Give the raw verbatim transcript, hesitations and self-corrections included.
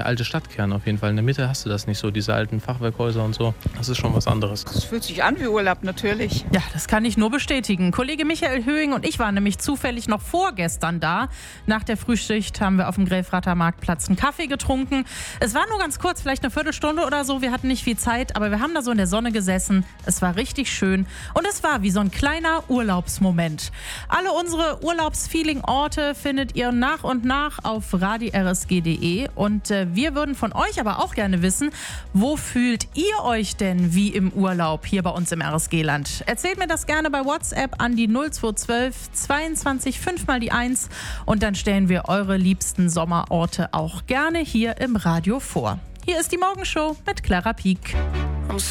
alte Stadtkern auf jeden Fall. In der Mitte hast du das nicht so, diese alten Fachwerkhäuser und so. Das ist schon was anderes. Das fühlt sich an wie Urlaub, natürlich. Ja, das kann ich nur bestätigen. Kollege Michael Höhing und ich waren nämlich zufällig noch vorgestern da. Nach der Frühschicht haben wir auf dem Grefrather Marktplatz einen Kaffee getrunken. Es war nur ganz kurz, vielleicht eine Viertelstunde oder so. Wir hatten nicht viel Zeit, aber wir haben da so in der Sonne gesessen. Es war richtig schön und es war wie so ein kleiner Urlaubsmoment. Alle unsere Urlaubsfeeling-Orte findet ihr nach und nach auf radio r s g punkt d e und äh, wir würden von euch aber auch gerne wissen, wo fühlt ihr euch denn wie im Urlaub hier bei uns im R S G-Land? Erzählt mir das gerne bei WhatsApp an die null zwei zwölf zweiundzwanzig fünf mal die eins und dann stellen wir eure liebsten Sommerorte auch gerne hier im Radio vor. Hier ist die Morgenshow mit Clara Pieck.